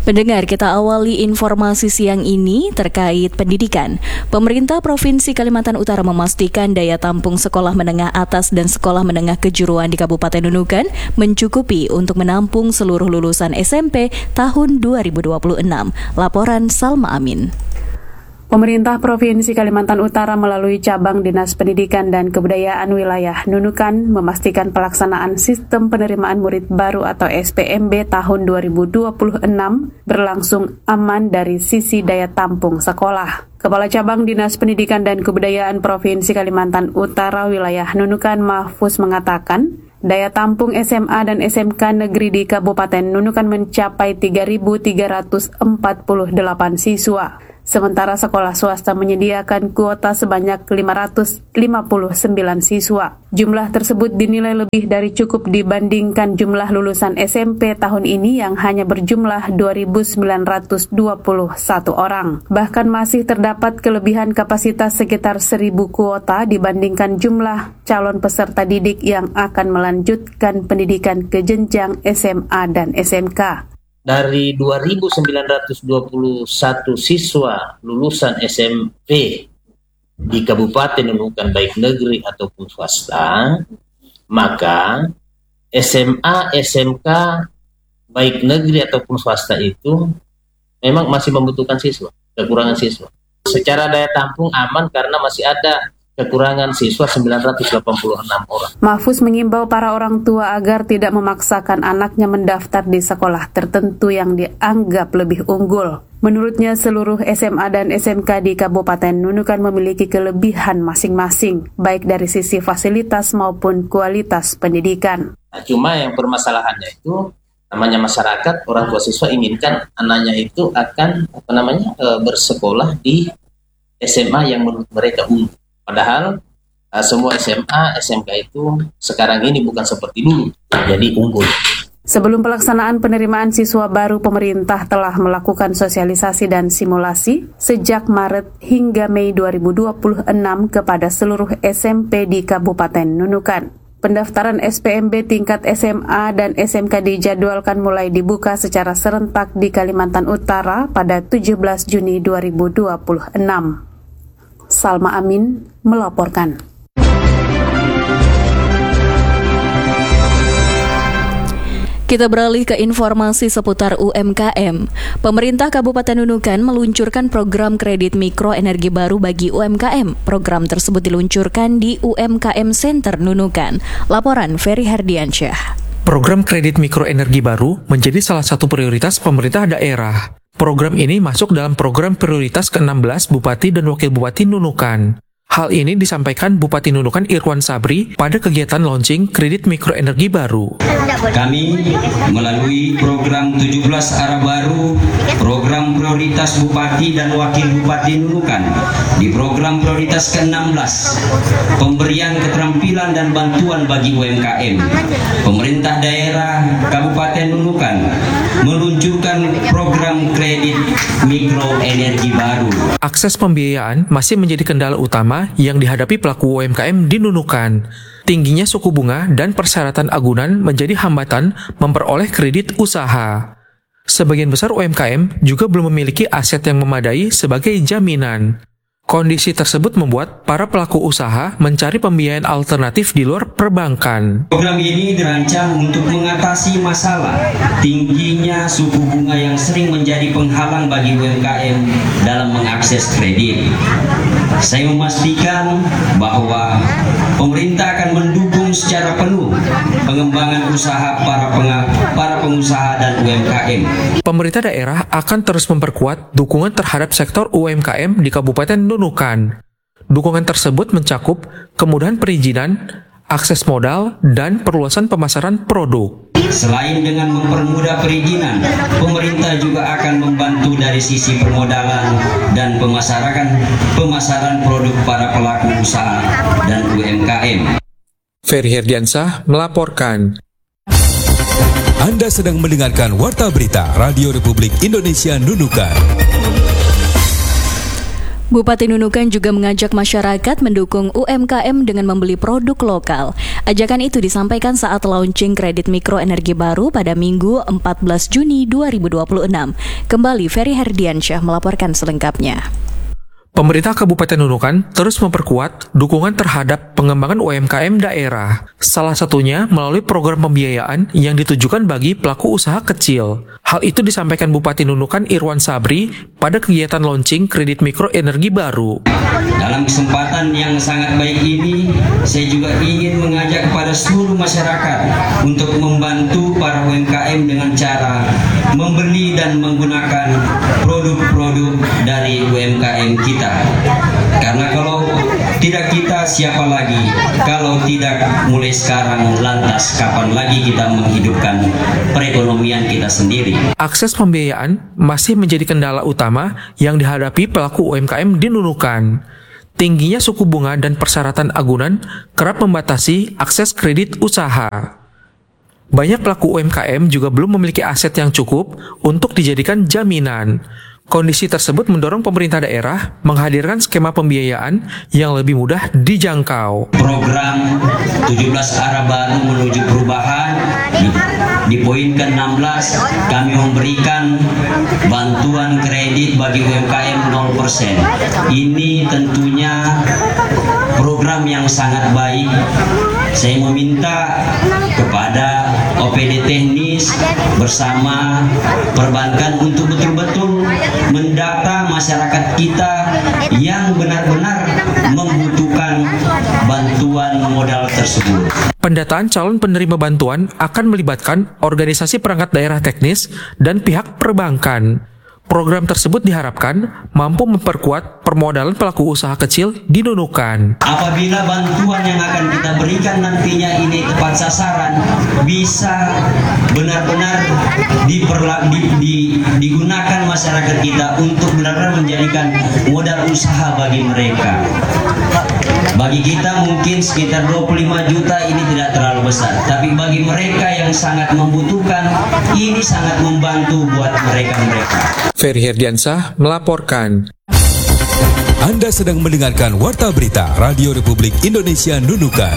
Pendengar, kita awali informasi siang ini terkait pendidikan. Pemerintah Provinsi Kalimantan Utara memastikan daya tampung sekolah menengah atas dan sekolah menengah kejuruan di Kabupaten Nunukan mencukupi untuk menampung seluruh lulusan SMP tahun 2026. Laporan Salma Amin. Pemerintah Provinsi Kalimantan Utara melalui Cabang Dinas Pendidikan dan Kebudayaan Wilayah Nunukan memastikan pelaksanaan Sistem Penerimaan Murid Baru atau SPMB tahun 2026 berlangsung aman dari sisi daya tampung sekolah. Kepala Cabang Dinas Pendidikan dan Kebudayaan Provinsi Kalimantan Utara Wilayah Nunukan Mahfuz mengatakan, daya tampung SMA dan SMK negeri di Kabupaten Nunukan mencapai 3.348 siswa. Sementara sekolah swasta menyediakan kuota sebanyak 559 siswa. Jumlah tersebut dinilai lebih dari cukup dibandingkan jumlah lulusan SMP tahun ini yang hanya berjumlah 2.921 orang. Bahkan masih terdapat kelebihan kapasitas sekitar 1.000 kuota dibandingkan jumlah calon peserta didik yang akan melanjutkan pendidikan ke jenjang SMA dan SMK. Dari 2.921 siswa lulusan SMP di Kabupaten Nunukan baik negeri ataupun swasta, maka SMA, SMK baik negeri ataupun swasta itu memang masih membutuhkan siswa, kekurangan siswa. Secara daya tampung aman karena masih ada kekurangan siswa 986 orang. Mahfuz mengimbau para orang tua agar tidak memaksakan anaknya mendaftar di sekolah tertentu yang dianggap lebih unggul. Menurutnya seluruh SMA dan SMK di Kabupaten Nunukan memiliki kelebihan masing-masing, baik dari sisi fasilitas maupun kualitas pendidikan. Cuma yang permasalahannya itu, namanya masyarakat, orang tua siswa inginkan anaknya itu akan bersekolah di SMA yang menurut mereka unggul. Padahal semua SMA, SMK itu sekarang ini bukan seperti dulu, jadi unggul. Sebelum pelaksanaan penerimaan siswa baru, pemerintah telah melakukan sosialisasi dan simulasi sejak Maret hingga Mei 2026 kepada seluruh SMP di Kabupaten Nunukan. Pendaftaran SPMB tingkat SMA dan SMK dijadwalkan mulai dibuka secara serentak di Kalimantan Utara pada 17 Juni 2026. Salma Amin melaporkan. Kita beralih ke informasi seputar UMKM. Pemerintah Kabupaten Nunukan meluncurkan program kredit mikro energi baru bagi UMKM. Program tersebut diluncurkan di UMKM Center Nunukan. Laporan Ferry Hardiansyah. Program kredit mikro energi baru menjadi salah satu prioritas pemerintah daerah. Program ini masuk dalam program prioritas ke-16 Bupati dan Wakil Bupati Nunukan. Hal ini disampaikan Bupati Nunukan Irwan Sabri pada kegiatan launching kredit mikroenergi baru. Kami melalui program 17 arah baru, program prioritas Bupati dan Wakil Bupati Nunukan, di program prioritas ke-16, pemberian keterampilan dan bantuan bagi UMKM. Pemerintah daerah Kabupaten Nunukan meluncurkan program kredit mikroenergi baru. Akses pembiayaan masih menjadi kendala utama yang dihadapi pelaku UMKM di Nunukan. Tingginya suku bunga dan persyaratan agunan menjadi hambatan memperoleh kredit usaha. Sebagian besar UMKM juga belum memiliki aset yang memadai sebagai jaminan. Kondisi tersebut membuat para pelaku usaha mencari pembiayaan alternatif di luar perbankan. Program ini dirancang untuk mengatasi masalah tingginya suku bunga yang sering menjadi penghalang bagi UMKM dalam mengakses kredit. Saya memastikan bahwa pemerintah akan mendukung secara penuh pengembangan usaha para pengusaha dan UMKM. Pemerintah daerah akan terus memperkuat dukungan terhadap sektor UMKM di Kabupaten Nunukan. Dukungan tersebut mencakup kemudahan perizinan, akses modal, dan perluasan pemasaran produk. Selain dengan mempermudah perizinan, pemerintah juga akan membantu dari sisi permodalan dan pemasaran produk para pelaku usaha dan UMKM. Ferry Herdiansah melaporkan. Anda sedang mendengarkan Warta Berita Radio Republik Indonesia Nunukan. Bupati Nunukan juga mengajak masyarakat mendukung UMKM dengan membeli produk lokal. Ajakan itu disampaikan saat launching kredit mikro energi baru pada Minggu 14 Juni 2026. Kembali Ferry Herdiansyah melaporkan selengkapnya. Pemerintah Kabupaten Nunukan terus memperkuat dukungan terhadap pengembangan UMKM daerah. Salah satunya melalui program pembiayaan yang ditujukan bagi pelaku usaha kecil. Hal itu disampaikan Bupati Nunukan Irwan Sabri pada kegiatan launching kredit mikro energi baru. Dalam kesempatan yang sangat baik ini, saya juga ingin mengajak kepada seluruh masyarakat untuk membantu para UMKM dengan cara membeli dan menggunakan produk-produk dari UMKM kita. Karena kalau tidak kita, siapa lagi? Kalau tidak mulai sekarang, lantas kapan lagi kita menghidupkan perekonomian kita sendiri? Akses pembiayaan masih menjadi kendala utama yang dihadapi pelaku UMKM di Nunukan. Tingginya suku bunga dan persyaratan agunan kerap membatasi akses kredit usaha. Banyak pelaku UMKM juga belum memiliki aset yang cukup untuk dijadikan jaminan. Kondisi tersebut mendorong pemerintah daerah menghadirkan skema pembiayaan yang lebih mudah dijangkau. Program 17 arah baru menuju perubahan di poin ke-16 kami memberikan bantuan kredit bagi UMKM 0%. Ini tentunya program yang sangat baik. Saya meminta kepada OPD teknis bersama perbankan untuk betul-betul mendata masyarakat kita yang benar-benar membutuhkan bantuan modal tersebut. Pendataan calon penerima bantuan akan melibatkan organisasi perangkat daerah teknis dan pihak perbankan. Program tersebut diharapkan mampu memperkuat permodalan pelaku usaha kecil di Nunukan. Apabila bantuan yang akan kita berikan nantinya ini tepat sasaran, bisa benar-benar digunakan masyarakat kita untuk benar-benar menjadikan modal usaha bagi mereka. Bagi kita mungkin sekitar 25 juta ini tidak terlalu besar, tapi bagi mereka yang sangat membutuhkan, ini sangat membantu buat mereka-mereka. Ferry Herdiansyah melaporkan. Anda sedang mendengarkan Warta Berita Radio Republik Indonesia Nunukan.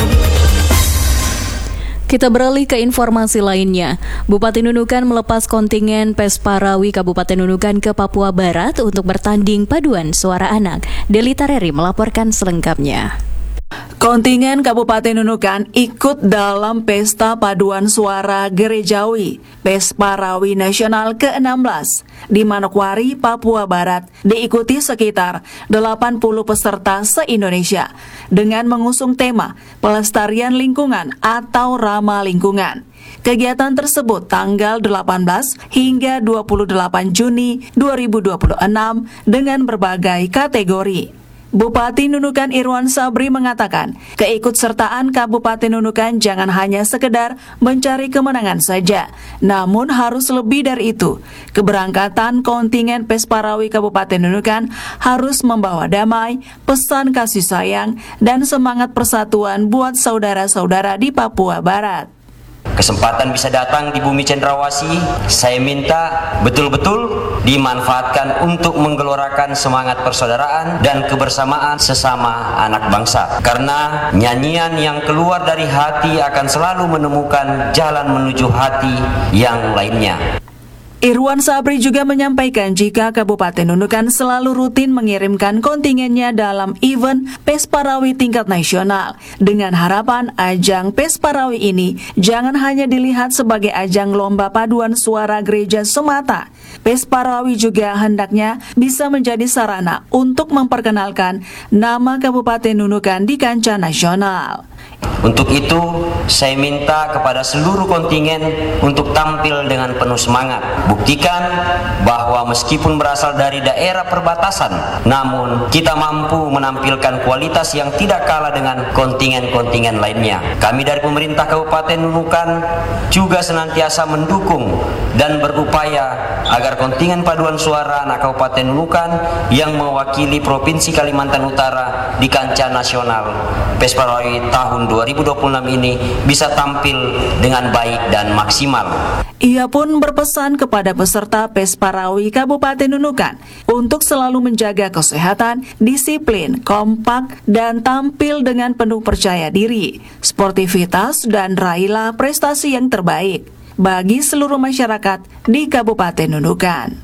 Kita beralih ke informasi lainnya. Bupati Nunukan melepas kontingen PES Parawi Kabupaten Nunukan ke Papua Barat untuk bertanding paduan suara anak. Deli Tareri melaporkan selengkapnya. Kontingen Kabupaten Nunukan ikut dalam Pesta Paduan Suara Gerejawi PES Parawi Nasional ke-16 di Manokwari, Papua Barat, diikuti sekitar 80 peserta se-Indonesia dengan mengusung tema Pelestarian Lingkungan atau Ramah Lingkungan. Kegiatan tersebut tanggal 18 hingga 28 Juni 2026 dengan berbagai kategori. Bupati Nunukan Irwan Sabri mengatakan, keikutsertaan Kabupaten Nunukan jangan hanya sekedar mencari kemenangan saja, namun harus lebih dari itu. Keberangkatan kontingen PES Parawi Kabupaten Nunukan harus membawa damai, pesan kasih sayang, dan semangat persatuan buat saudara-saudara di Papua Barat. Kesempatan bisa datang di bumi cendrawasih, saya minta betul-betul dimanfaatkan untuk menggelorakan semangat persaudaraan dan kebersamaan sesama anak bangsa. Karena nyanyian yang keluar dari hati akan selalu menemukan jalan menuju hati yang lainnya. Irwan Sabri juga menyampaikan jika Kabupaten Nunukan selalu rutin mengirimkan kontingennya dalam event PES Parawi tingkat nasional, dengan harapan ajang PES Parawi ini jangan hanya dilihat sebagai ajang lomba paduan suara gereja semata. PES Parawi juga hendaknya bisa menjadi sarana untuk memperkenalkan nama Kabupaten Nunukan di kancah nasional. Untuk itu, saya minta kepada seluruh kontingen untuk tampil dengan penuh semangat. Buktikan bahwa meskipun berasal dari daerah perbatasan, namun kita mampu menampilkan kualitas yang tidak kalah dengan kontingen-kontingen lainnya. Kami dari pemerintah Kabupaten Nunukan juga senantiasa mendukung dan berupaya agar kontingen paduan suara anak Kabupaten Nunukan yang mewakili Provinsi Kalimantan Utara di kancah nasional PES Parawi tahun tahun 2026 ini bisa tampil dengan baik dan maksimal. Ia pun berpesan kepada peserta PES Parawi Kabupaten Nunukan untuk selalu menjaga kesehatan, disiplin, kompak, dan tampil dengan penuh percaya diri, sportivitas, dan raihlah prestasi yang terbaik bagi seluruh masyarakat di Kabupaten Nunukan.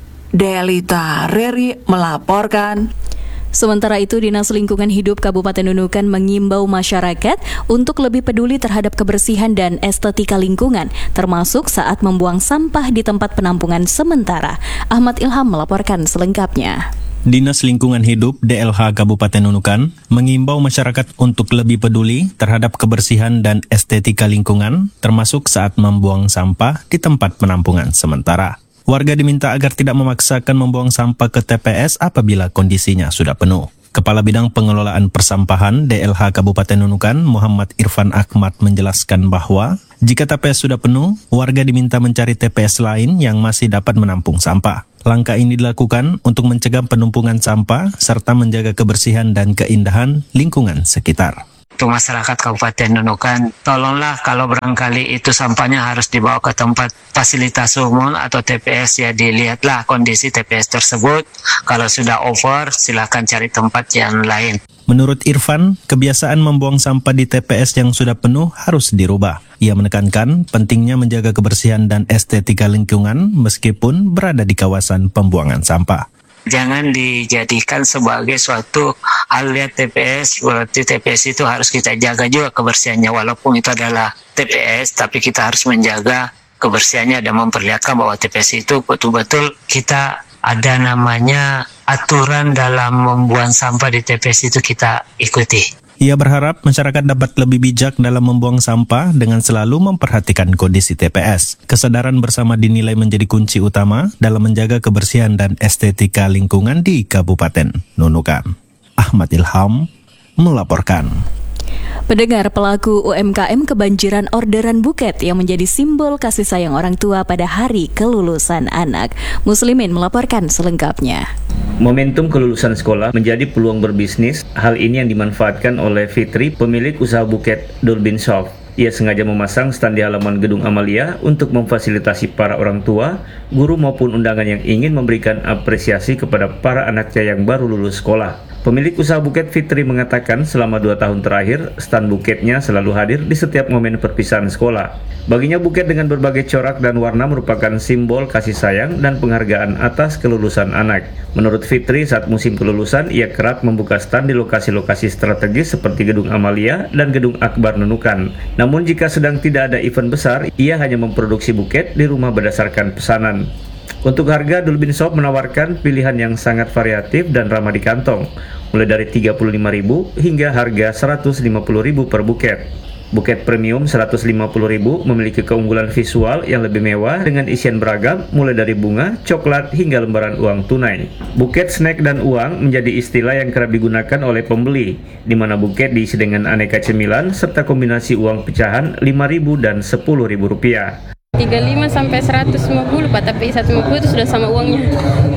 Delita Reri melaporkan. Sementara itu, Dinas Lingkungan Hidup Kabupaten Nunukan mengimbau masyarakat untuk lebih peduli terhadap kebersihan dan estetika lingkungan, termasuk saat membuang sampah di tempat penampungan sementara. Ahmad Ilham melaporkan selengkapnya. Dinas Lingkungan Hidup DLH Kabupaten Nunukan mengimbau masyarakat untuk lebih peduli terhadap kebersihan dan estetika lingkungan, termasuk saat membuang sampah di tempat penampungan sementara. Warga diminta agar tidak memaksakan membuang sampah ke TPS apabila kondisinya sudah penuh. Kepala Bidang Pengelolaan Persampahan DLH Kabupaten Nunukan, Muhammad Irfan Ahmad menjelaskan bahwa jika TPS sudah penuh, warga diminta mencari TPS lain yang masih dapat menampung sampah. Langkah ini dilakukan untuk mencegah penumpukan sampah serta menjaga kebersihan dan keindahan lingkungan sekitar. Untuk masyarakat Kabupaten Nunukan, tolonglah kalau barangkali itu sampahnya harus dibawa ke tempat fasilitas umum atau TPS, ya dilihatlah kondisi TPS tersebut. Kalau sudah over, silakan cari tempat yang lain. Menurut Irfan, kebiasaan membuang sampah di TPS yang sudah penuh harus dirubah. Ia menekankan pentingnya menjaga kebersihan dan estetika lingkungan meskipun berada di kawasan pembuangan sampah. Jangan dijadikan sebagai suatu hal lihat TPS, berarti TPS itu harus kita jaga juga kebersihannya. Walaupun itu adalah TPS, tapi kita harus menjaga kebersihannya dan memperlihatkan bahwa TPS itu betul-betul kita ada namanya aturan dalam membuang sampah di TPS itu kita ikuti. Ia berharap masyarakat dapat lebih bijak dalam membuang sampah dengan selalu memperhatikan kondisi TPS. Kesadaran bersama dinilai menjadi kunci utama dalam menjaga kebersihan dan estetika lingkungan di Kabupaten Nunukan. Ahmad Ilham melaporkan. Pendengar, pelaku UMKM kebanjiran orderan buket yang menjadi simbol kasih sayang orang tua pada hari kelulusan anak. Muslimin melaporkan selengkapnya. Momentum kelulusan sekolah menjadi peluang berbisnis. Hal ini yang dimanfaatkan oleh Fitri, pemilik usaha buket Dolbin Shop. Ia sengaja memasang stand di halaman Gedung Amalia untuk memfasilitasi para orang tua, guru maupun undangan yang ingin memberikan apresiasi kepada para anaknya yang baru lulus sekolah. Pemilik usaha buket Fitri mengatakan selama 2 tahun terakhir, stand buketnya selalu hadir di setiap momen perpisahan sekolah. Baginya buket dengan berbagai corak dan warna merupakan simbol kasih sayang dan penghargaan atas kelulusan anak. Menurut Fitri, saat musim kelulusan, ia kerap membuka stand di lokasi-lokasi strategis seperti Gedung Amalia dan Gedung Akbar Nunukan. Namun jika sedang tidak ada event besar, ia hanya memproduksi buket di rumah berdasarkan pesanan. Untuk harga, Dolbin Shop menawarkan pilihan yang sangat variatif dan ramah di kantong, mulai dari Rp35.000 hingga harga Rp150.000 per buket. Buket premium Rp150.000 memiliki keunggulan visual yang lebih mewah dengan isian beragam, mulai dari bunga, coklat, hingga lembaran uang tunai. Buket snack dan uang menjadi istilah yang kerap digunakan oleh pembeli, di mana buket diisi dengan aneka cemilan serta kombinasi uang pecahan Rp5.000 dan Rp10.000. 35 sampai 150 Pak, tapi 150 itu sudah sama uangnya.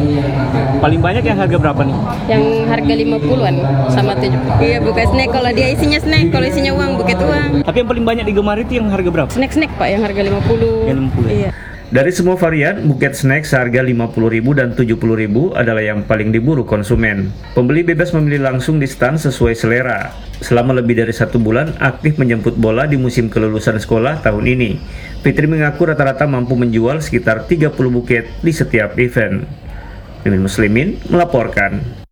Paling banyak yang harga berapa nih? Yang harga 50-an sama 70. Iya, bukan snack, kalau dia isinya snack, kalau isinya uang, buket uang. Tapi yang paling banyak digemari itu yang harga berapa? Snack Pak, yang harga 50. Yang 50. Iya. Dari semua varian, buket snack seharga Rp50.000 dan Rp70.000 adalah yang paling diburu konsumen. Pembeli bebas memilih langsung di stand sesuai selera. Selama lebih dari 1 bulan, aktif menjemput bola di musim kelulusan sekolah tahun ini. Fitri mengaku rata-rata mampu menjual sekitar 30 buket di setiap event. Mimin Muslimin melaporkan.